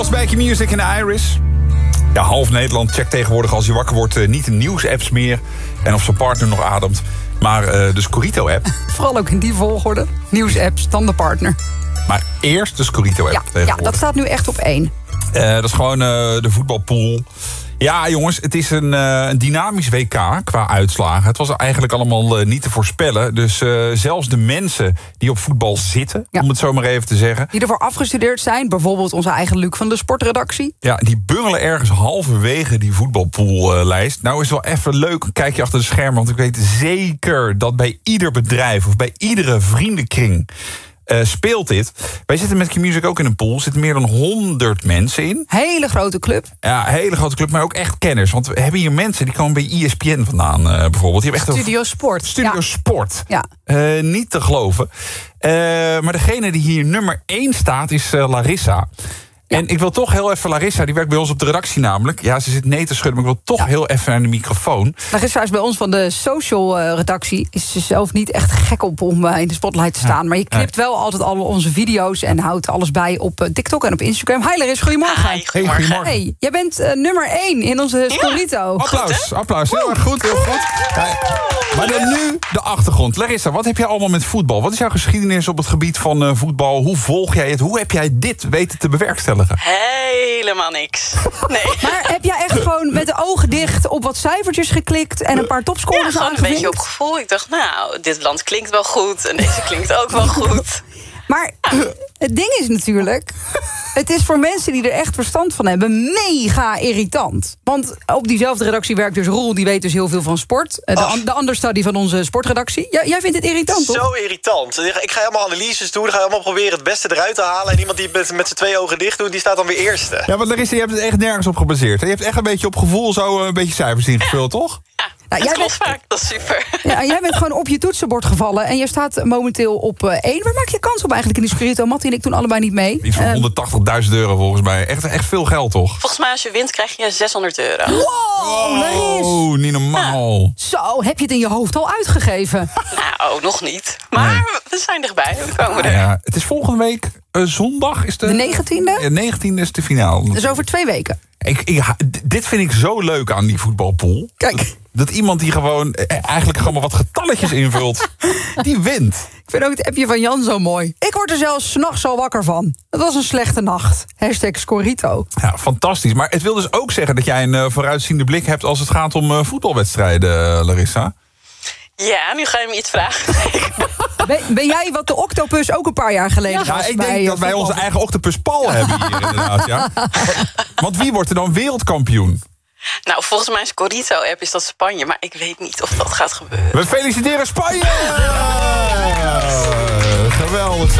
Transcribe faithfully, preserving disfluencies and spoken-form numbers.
Spijky Music en Iris. Ja, half Nederland checkt tegenwoordig als je wakker wordt uh, niet de nieuwsapps meer. En of zijn partner nog ademt. Maar uh, de Scorito-app. Vooral ook in die volgorde. Nieuwsapps, dan de partner. Maar eerst de Scorito-app ja, ja, dat staat nu echt op één. Uh, dat is gewoon uh, de voetbalpool. Ja, jongens, het is een, uh, een dynamisch W K qua uitslagen. Het was eigenlijk allemaal uh, niet te voorspellen. Dus uh, zelfs de mensen die op voetbal zitten, ja. om het zo maar even te zeggen. Die ervoor afgestudeerd zijn, bijvoorbeeld onze eigen Luc van de sportredactie. Ja, die bungelen ergens halverwege die voetbalpoollijst. Uh, nou is het wel even leuk, een kijkje achter de schermen. Want ik weet zeker dat bij ieder bedrijf of bij iedere vriendenkring Uh, speelt dit. Wij zitten met Q-Music ook in een pool. Er zitten meer dan honderd mensen in. Hele grote club. Ja, hele grote club, maar ook echt kenners. Want we hebben hier mensen die komen bij E S P N vandaan uh, bijvoorbeeld. Die hebben echt Studio Sport. Studio ja. Sport. Ja. Uh, niet te geloven. Uh, maar degene die hier nummer één staat is uh, Larissa. Ja. En ik wil toch heel even, Larissa, die werkt bij ons op de redactie namelijk. Ja, ze zit nee te schudden, maar ik wil toch ja. heel even naar de microfoon. Larissa is bij ons van de social uh, redactie. Is ze zelf niet echt gek op om uh, in de spotlight te staan. Ja. Maar je knipt wel altijd al onze video's en houdt alles bij op uh, TikTok en op Instagram. Hi Larissa, goedemorgen. Hi, goedemorgen. Hey, goedemorgen. Hey, jij bent uh, nummer één in onze Scorito. Ja. Applaus, goed, applaus. Heel erg goed, heel goed. Ja. Maar dan nu de achtergrond. Larissa, wat heb jij allemaal met voetbal? Wat is jouw geschiedenis op het gebied van uh, voetbal? Hoe volg jij het? Hoe heb jij dit weten te bewerkstelligen? Hey. Helemaal niks. Nee. Maar heb jij echt gewoon met de ogen dicht op wat cijfertjes geklikt en een paar topscorers ja, gewoon aangevinkt? een beetje op gevoel. Ik dacht, nou, dit land klinkt wel goed en deze klinkt ook wel goed. Maar ja. Het ding is natuurlijk, het is voor mensen die er echt verstand van hebben mega irritant. Want op diezelfde redactie werkt dus Roel, die weet dus heel veel van sport. De, de understudy van onze sportredactie. Ja, jij vindt het irritant, toch? Zo irritant. Ik ga helemaal analyses doen, dan ga je allemaal proberen het beste eruit te halen. En iemand die met, met zijn twee ogen dicht doet, die staat dan weer eerste. Ja, want Larissa, je hebt het echt nergens op gebaseerd. Je hebt echt een beetje op gevoel zo een beetje cijfers ingevuld, toch? Ja. Nou, dat jij klopt bent, vaak, dat is super. Ja, jij bent gewoon op je toetsenbord gevallen. En je staat momenteel op uh, één. Waar maak je kans op eigenlijk in die Scorito? Mattie en ik doen allebei niet mee. Iets van uh, honderdtachtigduizend euro volgens mij. Echt, echt veel geld, toch? Volgens mij als je wint krijg je zeshonderd euro. Wow, Laris. Oh, niet normaal. Ja. Zo, heb je het in je hoofd al uitgegeven? Nou, nog niet. Maar nee. we zijn dichtbij. We komen er. Ja, het is volgende week uh, zondag. Is de, de negentiende? De negentiende is de finale. Dus over twee weken. Ik, ik, dit vind ik zo leuk aan die voetbalpool. Kijk. Dat, dat iemand die gewoon eigenlijk gewoon maar wat getalletjes invult, die wint. Ik vind ook het appje van Jan zo mooi. Ik word er zelfs 's nachts al wakker van. Het was een slechte nacht. Hashtag Scorito. Ja, fantastisch. Maar het wil dus ook zeggen dat jij een uh, vooruitziende blik hebt als het gaat om uh, voetbalwedstrijden, uh, Larissa. Ja, nu ga je me iets vragen. Ben, ben jij wat de octopus ook een paar jaar geleden ja, was? Ik bij denk dat wij onze eigen octopus Paul hebben hier inderdaad. Ja. Want wie wordt er dan wereldkampioen? Nou, volgens mijn Scorito-app is dat Spanje, maar ik weet niet of dat gaat gebeuren. We feliciteren Spanje! Geweldig.